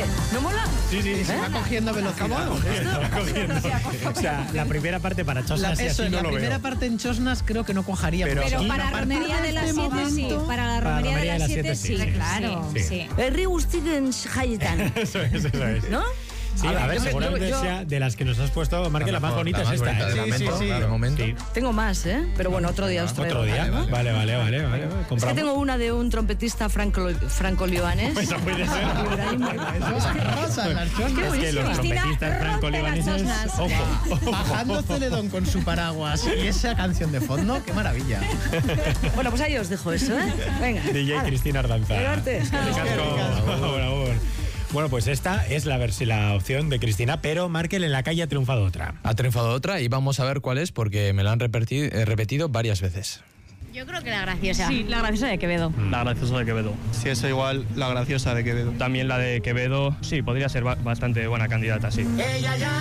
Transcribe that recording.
¿No mola? Sí, sí. Se va cogiendo velocidad. O sea, la primera parte para chosnas y así no la lo primera veo. parte en chosnas creo que no cuajaría. Pero Pero aquí, para a la partir romería de las este 7 sí. momento- Para la romería de las 7 sí. Claro. Sí. Herri guztiken jaietan. Eso es. ¿No? Sí, a ver, yo- seguramente yo- sea de las que nos has puesto, Marque, la más bonita es esta, ¿eh? de momento. Sí. Tengo más, ¿eh? Pero bueno, otro día os traigo. Otro día. Vale. Es que Compramos. tengo una de un trompetista franco-libanés. Eso puede ser. Ibrahim. Pasan las chosnas. Es que los Cristina, trompetistas rompe franco-libaneses. las chosnas. Ojo. Bajando Celedón con su paraguas y esa canción de fondo, qué maravilla. Bueno, pues ahí os dejo eso, ¿eh? Venga. DJ hala. Cristina Ardanza. Levarte. Bueno, pues esta es la opción de Cristina, pero Markel en la calle ha triunfado otra. Ha triunfado otra y vamos a ver cuál es porque me la han repetido varias veces. Yo creo que la graciosa. Sí, la graciosa de Quevedo. La graciosa de Quevedo. Sí, eso igual, la graciosa de Quevedo. También la de Quevedo, sí, podría ser bastante buena candidata, sí.